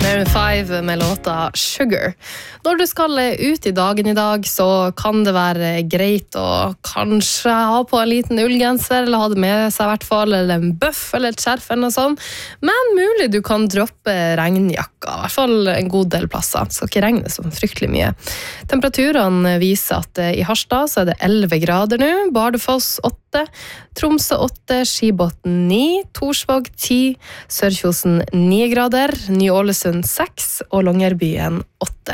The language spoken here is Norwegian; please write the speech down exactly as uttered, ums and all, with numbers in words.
Maroon five med låta Sugar. Når du skal ut i dagen i dag, så kan det være greit å kanskje ha på en liten ullgenser, eller ha det med seg i hvert fall, eller en bøff eller et skjerf eller noe sånt. Men mulig du kan droppe regnjakka, i hvert fall en god del plasser. Det skal ikke regne så fryktelig mye. Temperaturene viser at i Harstad så er det elleve grader nå, Bardufoss åtte, Tromsø åtte, Skibotn ni, Torsvåg ti, Sørkjosen ni grader, Ny-Ålesund seks og Longyearbyen åtte.